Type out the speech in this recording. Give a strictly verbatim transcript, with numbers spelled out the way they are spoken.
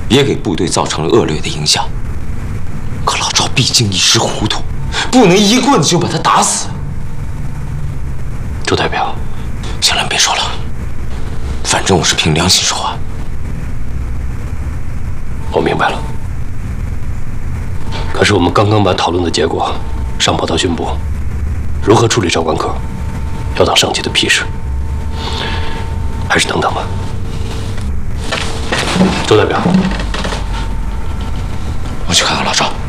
也给部队造成了恶劣的影响。可老赵毕竟一时糊涂，不能一棍子就把他打死。 周代表， 行了，别说了，反正我是凭良心说话。 我明白了。可是我们刚刚把讨论的结果上报到军部，如何处理赵关科，要等上级的批示，还是等等吧。周代表， 我去看看老赵。